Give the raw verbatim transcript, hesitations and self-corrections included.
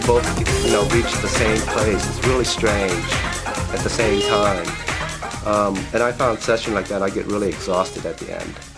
both, you know, reach the same place. It's really strange at the same time. Um, and I found a session like that, I get really exhausted at the end.